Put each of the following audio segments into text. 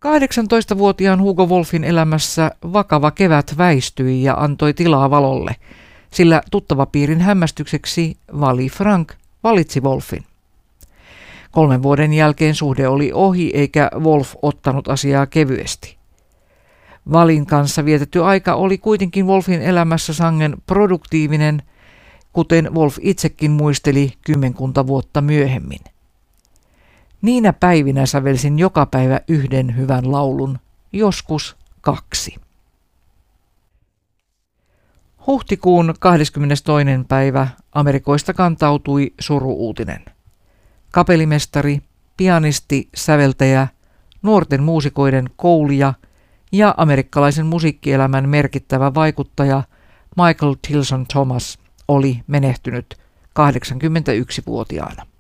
18-vuotiaan Hugo Wolfin elämässä vakava kevät väistyi ja antoi tilaa valolle, sillä tuttavapiirin hämmästykseksi Vali Frank valitsi Wolfin. 3 vuoden jälkeen suhde oli ohi eikä Wolf ottanut asiaa kevyesti. Valin kanssa vietetty aika oli kuitenkin Wolfin elämässä sangen produktiivinen, kuten Wolf itsekin muisteli 10 vuotta myöhemmin. Niinä päivinä sävelsin joka päivä 1 hyvän laulun, joskus 2. Huhtikuun 22. päivä Amerikoista kantautui suru-uutinen. Kapellimestari, pianisti, säveltäjä, nuorten muusikoiden koulija ja amerikkalaisen musiikkielämän merkittävä vaikuttaja Michael Tilson Thomas oli menehtynyt 81-vuotiaana.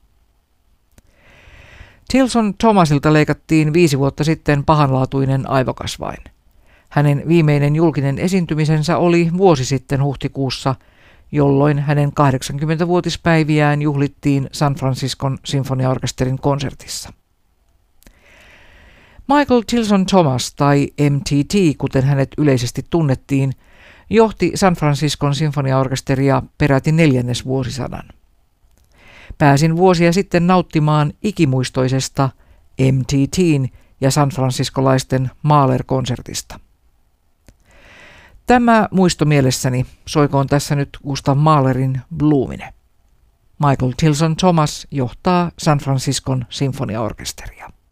Tilson Thomasilta leikattiin 5 vuotta sitten pahanlaatuinen aivokasvain. Hänen viimeinen julkinen esiintymisensä oli vuosi sitten huhtikuussa, jolloin hänen 80-vuotispäiviään juhlittiin San Franciscon sinfoniaorkesterin konsertissa. Michael Tilson Thomas, tai MTT, kuten hänet yleisesti tunnettiin, johti San Franciscon sinfoniaorkesteria peräti 4. vuosisadan. Pääsin vuosia sitten nauttimaan ikimuistoisesta MTT:n ja San Franciscolaisten Mahler-konsertista. Tämä muisto mielessäni soikoon tässä nyt Gustav Mahlerin Bluumine. Michael Tilson Thomas johtaa San Franciscon sinfoniaorkesteria.